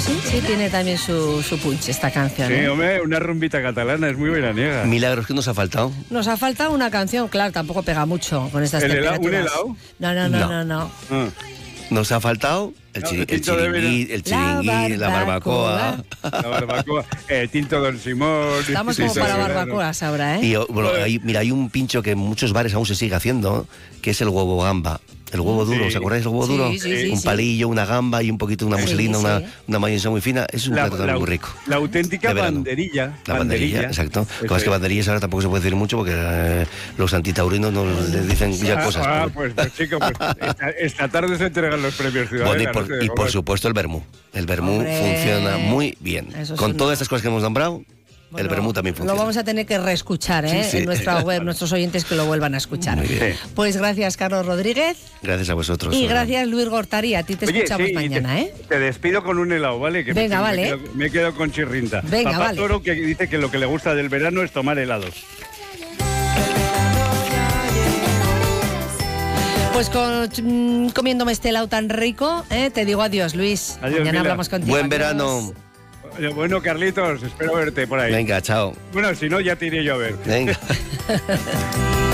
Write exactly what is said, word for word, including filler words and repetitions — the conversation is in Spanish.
sí, sí, tiene también su, su punch esta canción. Sí, ¿eh? hombre, una rumbita catalana, es muy veraniega. Milagros, ¿qué nos ha faltado? Nos ha faltado una canción, claro, tampoco pega mucho con estas ¿El helado- temperaturas. un helado? No, no, no, No. no, no. Ah. Nos ha faltado el, No, chiri- el el tinto de chiringui, el chiringui, la barbacoa. La barbacoa, eh, Tinto Don Simón. Estamos Sí, como sí, para sí, barbacoas ahora, ¿eh? Y oh, bueno, hay, mira, hay un pincho que en muchos bares aún se sigue haciendo, que es el huevo gamba. El huevo duro, Sí. ¿os acordáis del huevo Sí, duro? sí, sí, un sí. palillo, una gamba y un poquito una Sí, muselina, sí. una, una mayonesa muy fina. Es un La, plato también la- muy rico. la auténtica De verano. banderilla. La banderilla, exacto. Lo que pasa es que Eso banderillas ahora tampoco se puede decir mucho porque eh, los antitaurinos nos les dicen ya Ah, cosas. ah, pero- pues, pues chico, pues esta, esta tarde se entregan los premios Bueno, Ciudadela. y por, no sé y por cómo es. supuesto el vermú. El vermú Hombre. funciona muy bien. Eso Con sí. todas estas cosas que hemos nombrado, el Bueno, vermú también funciona. Lo vamos a tener que reescuchar, ¿eh? Sí, sí. En nuestra web, nuestros oyentes que lo vuelvan a escuchar. Muy bien. Pues gracias, Carlos Rodríguez. Gracias a vosotros. Y gracias, Luis Gortari. A ti te Oye, escuchamos sí, y mañana, te, ¿eh? Te despido con un helado, ¿vale? Que Venga, me, vale. Me quedo, me quedo con chirrinta. Venga, Papá vale. Toro, que dice que lo que le gusta del verano es tomar helados. Pues con, mm, comiéndome este helado tan rico, ¿eh? Te digo adiós, Luis. Adiós, mañana Mila. hablamos contigo. Buen Adiós. verano. Oye, Bueno, Carlitos, espero verte por ahí. Venga, chao. Bueno, si no, ya te iré yo a ver. Venga.